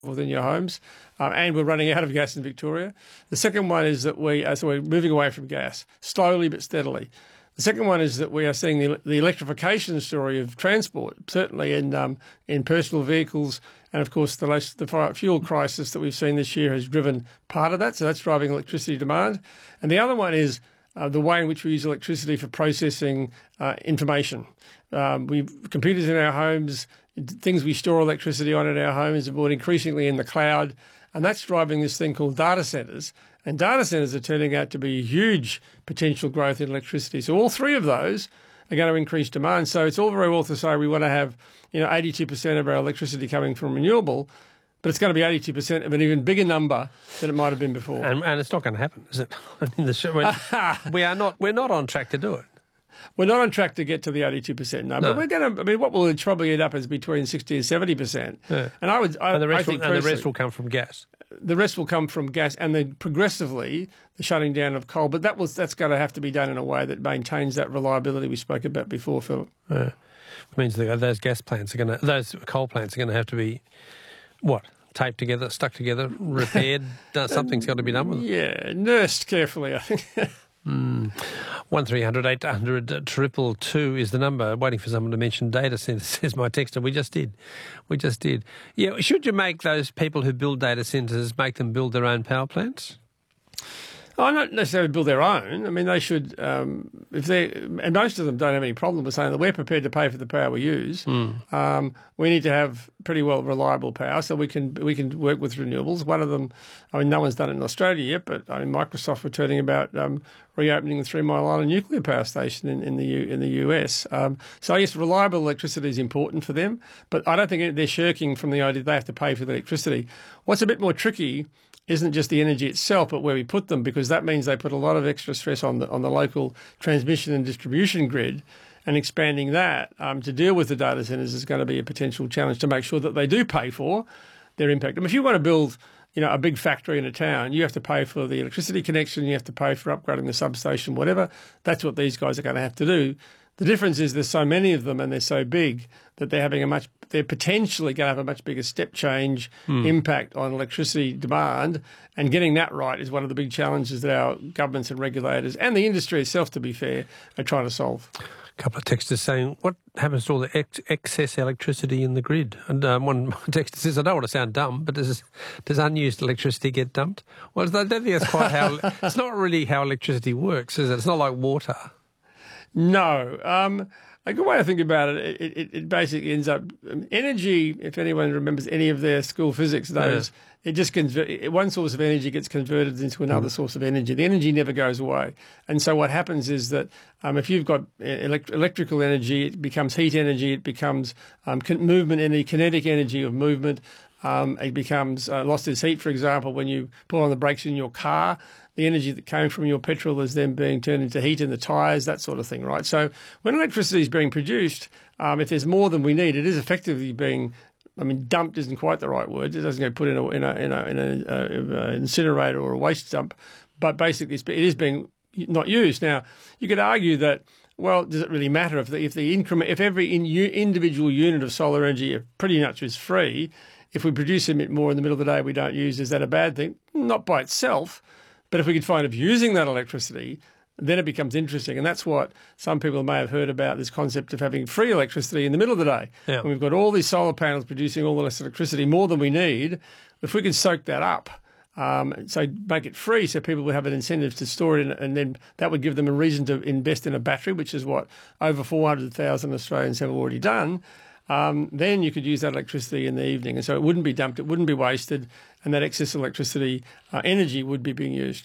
within your homes, and we're running out of gas in Victoria. The second one is that we're moving away from gas, slowly but steadily. The second one is that we are seeing the electrification story of transport, certainly in personal vehicles, and of course the fuel crisis that we've seen this year has driven part of that, so that's driving electricity demand. And the other one is the way in which we use electricity for processing information. We've computers in our homes, things we store electricity on in our homes are bought increasingly in the cloud, and that's driving this thing called data centres. And data centres are turning out to be a huge potential growth in electricity. So all three of those are going to increase demand. So it's all very well to say we want to have 82% of our electricity coming from renewable, but it's going to be 82% of an even bigger number than it might have been before. And it's not going to happen, is it? We're not on track to do it. We're not on track to get to the 82% number. No. We're going to. I mean, what will probably end up is between 60 and 70%. Yeah. And the rest will come from gas. The rest will come from gas, and then progressively the shutting down of coal. But that's going to have to be done in a way that maintains that reliability we spoke about before, Philip. Yeah. It means that those coal plants are going to have to be taped together, stuck together, repaired. Something's got to be done with them. Yeah, nursed carefully, I think. 1300 800 222 is the number. Waiting for someone to mention data centres, says my texter. We just did. Yeah, should you make those people who build data centres, make them build their own power plants? Not necessarily build their own. I mean, they should, and most of them don't have any problem with saying that we're prepared to pay for the power we use. We need to have pretty well reliable power, so we can work with renewables. One of them, I mean, no one's done it in Australia yet, but Microsoft were turning about reopening the 3 Mile Island nuclear power station in the US. So yes, reliable electricity is important for them, but I don't think they're shirking from the idea they have to pay for the electricity. What's a bit more tricky isn't just the energy itself, but where we put them, because that means they put a lot of extra stress on the local transmission and distribution grid, and expanding that to deal with the data centres is going to be a potential challenge to make sure that they do pay for their impact. I mean, if you want to build a big factory in a town, you have to pay for the electricity connection, you have to pay for upgrading the substation, whatever. That's what these guys are going to have to do. The difference is there's so many of them and they're so big that they're potentially going to have a much bigger step change impact on electricity demand, and getting that right is one of the big challenges that our governments and regulators and the industry itself, to be fair, are trying to solve. A couple of texters saying, what happens to all the excess electricity in the grid? And one texter says, I don't want to sound dumb, but does unused electricity get dumped? Well, I don't think that's quite how... It's not really how electricity works, is it? It's not like water. No. A good way to think about it, it basically ends up... Energy, if anyone remembers any of their school physics days, it just one source of energy gets converted into another source of energy. The energy never goes away. And so what happens is that if you've got electrical energy, it becomes heat energy, it becomes movement energy, kinetic energy of movement. It becomes lost its heat, for example, when you pull on the brakes in your car. The energy that came from your petrol is then being turned into heat in the tyres, that sort of thing, right? So when electricity is being produced, if there's more than we need, it is effectively being... I mean, dumped isn't quite the right word. It doesn't get put in an incinerator or a waste dump, but basically it is being not used. Now, you could argue that, well, does it really matter if every individual unit of solar energy pretty much is free? If we produce a bit more in the middle of the day we don't use, is that a bad thing? Not by itself, but if we could find of using that electricity, then it becomes interesting. And that's what some people may have heard about, this concept of having free electricity in the middle of the day. Yeah. When we've got all these solar panels producing all this electricity, more than we need, if we could soak that up, so make it free so people would have an incentive to store it, and then that would give them a reason to invest in a battery, which is what over 400,000 Australians have already done, then you could use that electricity in the evening. And so it wouldn't be dumped, it wouldn't be wasted, and that excess electricity energy would be being used.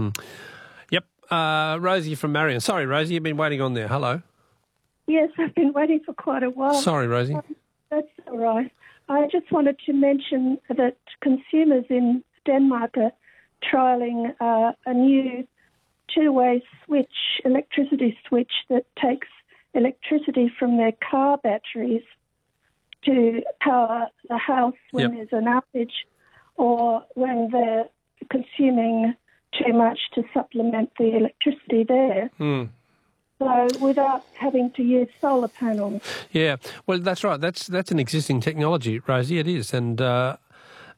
Rosie from Marion. Sorry, Rosie, you've been waiting on there. Hello. Yes, I've been waiting for quite a while. Sorry, Rosie. That's all right. I just wanted to mention that consumers in Denmark are trialling a new two-way electricity switch that takes electricity from their car batteries to power the house when there's an outage, or when they're consuming too much to supplement the electricity there. So without having to use solar panels. Yeah, well, that's right. That's an existing technology, Rosie. It is, and